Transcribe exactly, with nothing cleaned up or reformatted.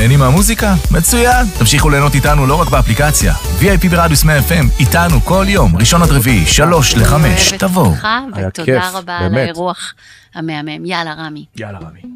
נהנים מהמוזיקה? מצוין! תמשיכו ליהנות איתנו לא רק באפליקציה. וי איי פי ברדיוס מאה אף אם, איתנו כל יום, ראשון עד רביעי, שלוש לחמש, תבואו. ותודה רבה על האירוח המהמם. יאללה רמי. יאללה רמי.